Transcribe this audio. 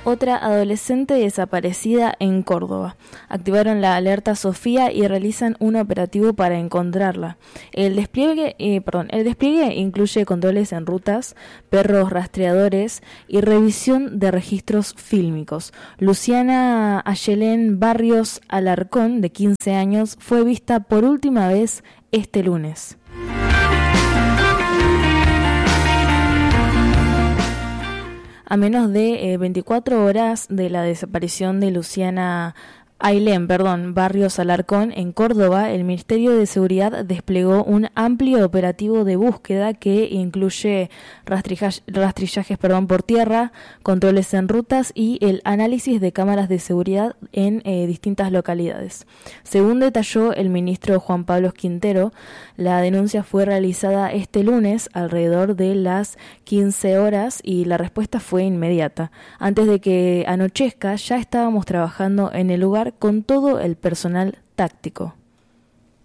Otra adolescente desaparecida en Córdoba. Activaron la alerta Sofía y realizan un operativo para encontrarla. El despliegue incluye controles en rutas, perros rastreadores y revisión de registros fílmicos. Luciana Ayelén Barrios Alarcón, de 15 años, fue vista por última vez este lunes. A menos de 24 horas de la desaparición de Luciana Ayelén Barrios Alarcón en Córdoba, el Ministerio de Seguridad desplegó un amplio operativo de búsqueda que incluye rastrillajes por tierra, controles en rutas y el análisis de cámaras de seguridad en distintas localidades. Según detalló el ministro Juan Pablo Quintero, la denuncia fue realizada este lunes alrededor de las 15 horas y la respuesta fue inmediata. Antes de que anochezca ya estábamos trabajando en el lugar con todo el personal táctico.